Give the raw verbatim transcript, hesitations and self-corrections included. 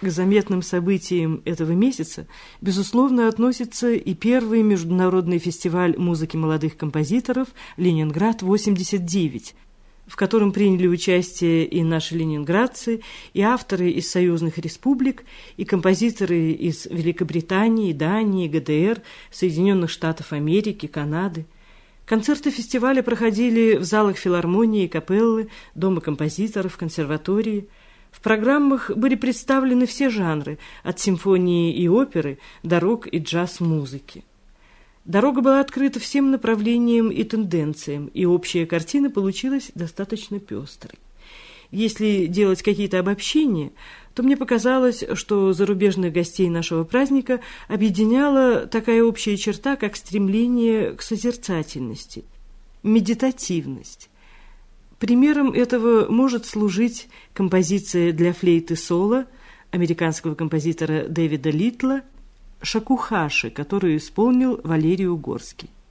К заметным событиям этого месяца, безусловно, относится и первый международный фестиваль музыки молодых композиторов «Ленинград-восемьдесят девять», в котором приняли участие и наши ленинградцы, и авторы из союзных республик, и композиторы из Великобритании, Дании, ГДР, Соединенных Штатов Америки, Канады. Концерты фестиваля проходили в залах филармонии, капеллы, Дома композиторов, консерватории. В программах были представлены все жанры, от симфонии и оперы до рок- и джаз-музыки. Дорога была открыта всем направлениям и тенденциям, и общая картина получилась достаточно пестрой. Если делать какие-то обобщения, то мне показалось, что зарубежных гостей нашего праздника объединяла такая общая черта, как стремление к созерцательности, медитативность. Примером этого может служить композиция для флейты соло американского композитора Дэвида Литла «Шакухаши», которую исполнил Валерий Угорский.